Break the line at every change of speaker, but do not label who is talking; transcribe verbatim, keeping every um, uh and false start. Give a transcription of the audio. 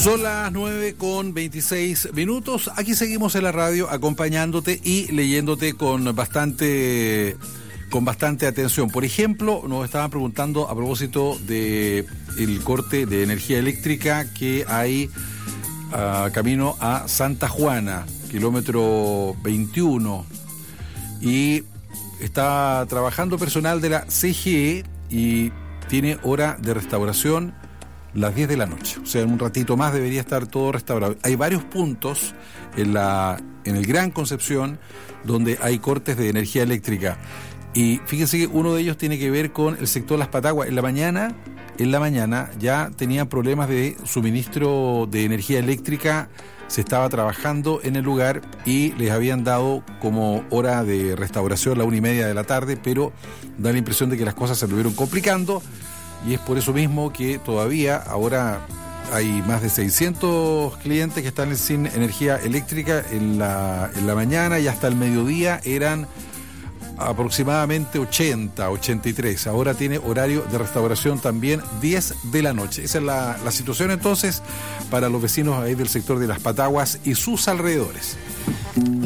Son las nueve con veintiséis minutos. Aquí seguimos en la radio acompañándote y leyéndote con bastante, con bastante atención. Por ejemplo, nos estaban preguntando a propósito de el corte de energía eléctrica que hay uh, camino a Santa Juana, kilómetro veintiuno. Y está trabajando personal de la C G E y tiene hora de restauración las diez de la noche, o sea, en un ratito más debería estar todo restaurado. Hay varios puntos en la en el Gran Concepción donde hay cortes de energía eléctrica y fíjense que uno de ellos tiene que ver con el sector Las Pataguas. En la mañana, en la mañana ya tenían problemas de suministro de energía eléctrica, se estaba trabajando en el lugar y les habían dado como hora de restauración la una y media de la tarde, pero da la impresión de que las cosas se estuvieron complicando. Y es por eso mismo que todavía ahora hay más de seiscientos clientes que están sin energía eléctrica en la, en la mañana, y hasta el mediodía eran aproximadamente ochenta, ochenta y tres. Ahora tiene horario de restauración también diez de la noche. Esa es la, la situación entonces para los vecinos ahí del sector de Las Pataguas y sus alrededores.